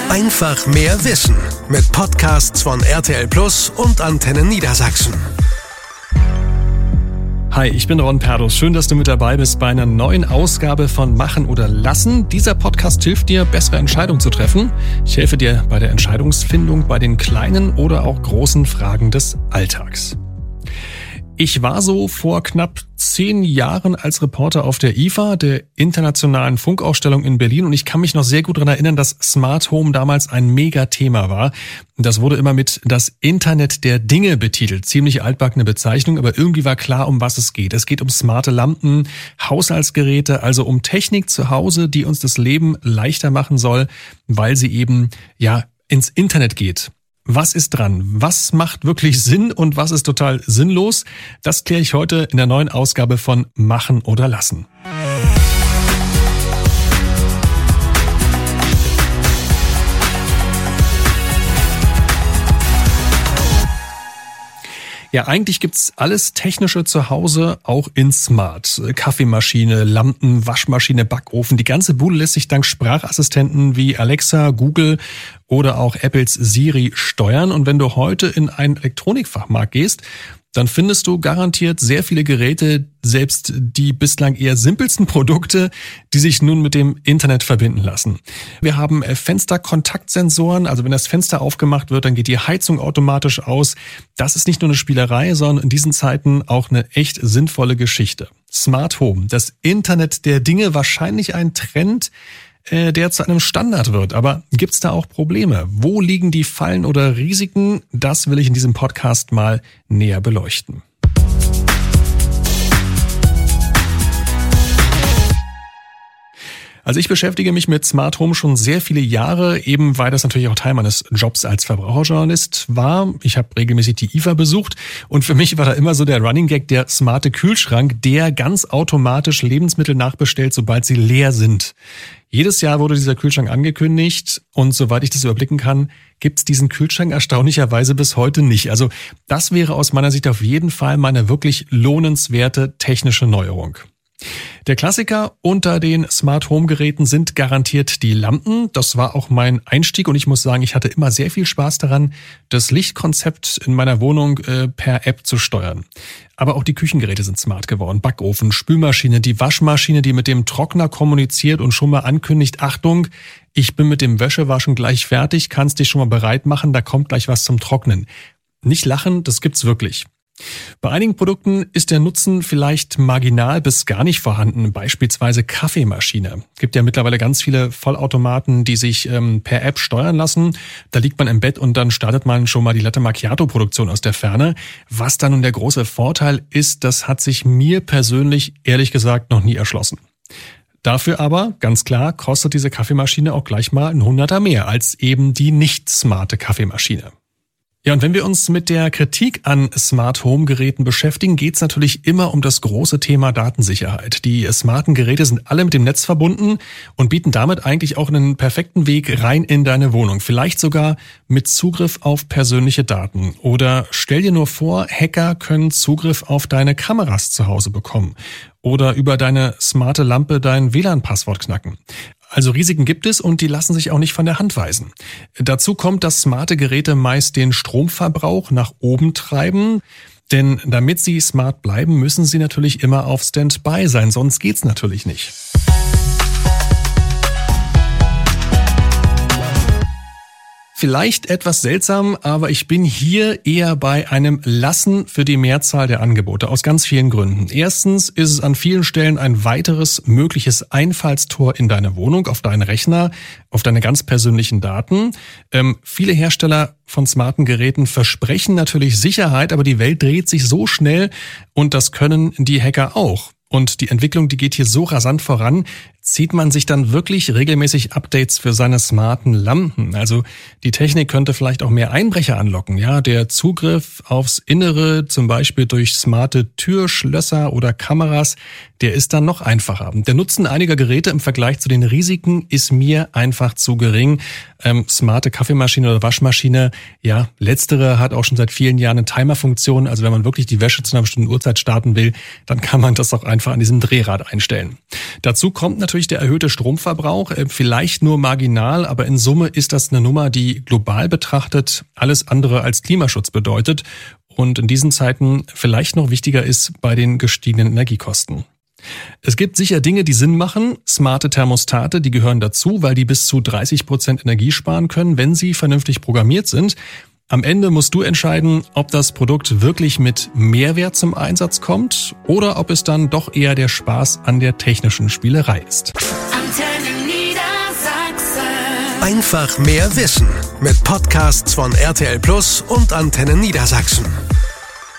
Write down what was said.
Einfach mehr Wissen mit Podcasts von RTL Plus und Antenne Niedersachsen. Hi, ich bin Ron Perdus. Schön, dass du mit dabei bist bei einer neuen Ausgabe von Machen oder Lassen. Dieser Podcast hilft dir, bessere Entscheidungen zu treffen. Ich helfe dir bei der Entscheidungsfindung bei den kleinen oder auch großen Fragen des Alltags. Ich war so vor knapp 10 Jahren als Reporter auf der IFA, der Internationalen Funkausstellung in Berlin, und ich kann mich noch sehr gut daran erinnern, dass Smart Home damals ein Megathema war. Das wurde immer mit das Internet der Dinge betitelt. Ziemlich altbackene Bezeichnung, aber irgendwie war klar, um was es geht. Es geht um smarte Lampen, Haushaltsgeräte, also um Technik zu Hause, die uns das Leben leichter machen soll, weil sie eben ins Internet geht. Was ist dran? Was macht wirklich Sinn und was ist total sinnlos? Das kläre ich heute in der neuen Ausgabe von Machen oder Lassen. Ja, eigentlich gibt's alles Technische zu Hause, auch in Smart. Kaffeemaschine, Lampen, Waschmaschine, Backofen. Die ganze Bude lässt sich dank Sprachassistenten wie Alexa, Google oder auch Apples Siri steuern. Und wenn du heute in einen Elektronikfachmarkt gehst, dann findest du garantiert sehr viele Geräte, selbst die bislang eher simpelsten Produkte, die sich nun mit dem Internet verbinden lassen. Wir haben Fensterkontaktsensoren, also wenn das Fenster aufgemacht wird, dann geht die Heizung automatisch aus. Das ist nicht nur eine Spielerei, sondern in diesen Zeiten auch eine echt sinnvolle Geschichte. Smart Home, das Internet der Dinge, wahrscheinlich ein Trend, der zu einem Standard wird. Aber gibt's da auch Probleme? Wo liegen die Fallen oder Risiken? Das will ich in diesem Podcast mal näher beleuchten. Also ich beschäftige mich mit Smart Home schon sehr viele Jahre, eben weil das natürlich auch Teil meines Jobs als Verbraucherjournalist war. Ich habe regelmäßig die IFA besucht und für mich war da immer so der Running Gag, der smarte Kühlschrank, der ganz automatisch Lebensmittel nachbestellt, sobald sie leer sind. Jedes Jahr wurde dieser Kühlschrank angekündigt und soweit ich das überblicken kann, gibt's diesen Kühlschrank erstaunlicherweise bis heute nicht. Also das wäre aus meiner Sicht auf jeden Fall mal eine wirklich lohnenswerte technische Neuerung. Der Klassiker unter den Smart Home Geräten sind garantiert die Lampen. Das war auch mein Einstieg und ich muss sagen, ich hatte immer sehr viel Spaß daran, das Lichtkonzept in meiner Wohnung per App zu steuern. Aber auch die Küchengeräte sind smart geworden. Backofen, Spülmaschine, die Waschmaschine, die mit dem Trockner kommuniziert und schon mal ankündigt, Achtung, ich bin mit dem Wäschewaschen gleich fertig, kannst dich schon mal bereit machen, da kommt gleich was zum Trocknen. Nicht lachen, das gibt's wirklich. Bei einigen Produkten ist der Nutzen vielleicht marginal bis gar nicht vorhanden, beispielsweise Kaffeemaschine. Es gibt ja mittlerweile ganz viele Vollautomaten, die sich per App steuern lassen. Da liegt man im Bett und dann startet man schon mal die Latte Macchiato-Produktion aus der Ferne. Was dann nun der große Vorteil ist, das hat sich mir persönlich ehrlich gesagt noch nie erschlossen. Dafür aber, ganz klar, kostet diese Kaffeemaschine auch gleich mal ein Hunderter mehr als eben die nicht smarte Kaffeemaschine. Ja, und wenn wir uns mit der Kritik an Smart Home Geräten beschäftigen, geht es natürlich immer um das große Thema Datensicherheit. Die smarten Geräte sind alle mit dem Netz verbunden und bieten damit eigentlich auch einen perfekten Weg rein in deine Wohnung. Vielleicht sogar mit Zugriff auf persönliche Daten. Oder stell dir nur vor, Hacker können Zugriff auf deine Kameras zu Hause bekommen. Oder über deine smarte Lampe dein WLAN-Passwort knacken. Also Risiken gibt es und die lassen sich auch nicht von der Hand weisen. Dazu kommt, dass smarte Geräte meist den Stromverbrauch nach oben treiben. Denn damit sie smart bleiben, müssen sie natürlich immer auf Standby sein, sonst geht's natürlich nicht. Vielleicht etwas seltsam, aber ich bin hier eher bei einem Lassen für die Mehrzahl der Angebote, aus ganz vielen Gründen. Erstens ist es an vielen Stellen ein weiteres mögliches Einfallstor in deine Wohnung, auf deinen Rechner, auf deine ganz persönlichen Daten. Viele Hersteller von smarten Geräten versprechen natürlich Sicherheit, aber die Welt dreht sich so schnell und das können die Hacker auch. Und die Entwicklung, die geht hier so rasant voran, zieht man sich dann wirklich regelmäßig Updates für seine smarten Lampen. Also die Technik könnte vielleicht auch mehr Einbrecher anlocken. Ja, der Zugriff aufs Innere, zum Beispiel durch smarte Türschlösser oder Kameras, der ist dann noch einfacher. Der Nutzen einiger Geräte im Vergleich zu den Risiken ist mir einfach zu gering. Smarte Kaffeemaschine oder Waschmaschine, ja, letztere hat auch schon seit vielen Jahren eine Timerfunktion. Also wenn man wirklich die Wäsche zu einer bestimmten Uhrzeit starten will, dann kann man das auch einfach an diesem Drehrad einstellen. Dazu kommt natürlich der erhöhte Stromverbrauch, vielleicht nur marginal, aber in Summe ist das eine Nummer, die global betrachtet alles andere als Klimaschutz bedeutet und in diesen Zeiten vielleicht noch wichtiger ist bei den gestiegenen Energiekosten. Es gibt sicher Dinge, die Sinn machen. Smarte Thermostate, die gehören dazu, weil die bis zu 30% Energie sparen können, wenn sie vernünftig programmiert sind. Am Ende musst du entscheiden, ob das Produkt wirklich mit Mehrwert zum Einsatz kommt oder ob es dann doch eher der Spaß an der technischen Spielerei ist. Antenne Niedersachsen. Einfach mehr Wissen mit Podcasts von RTL Plus und Antenne Niedersachsen.